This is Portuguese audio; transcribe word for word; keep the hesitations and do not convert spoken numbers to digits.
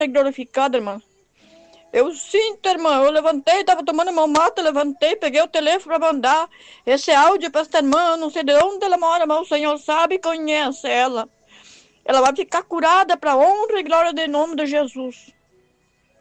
e glorificada, irmã. Eu sinto, irmã, eu levantei, estava tomando meu mato, levantei, peguei o telefone para mandar esse áudio para esta irmã, não sei de onde ela mora, mas o Senhor sabe e conhece ela. Ela vai ficar curada para a honra e glória do nome de Jesus.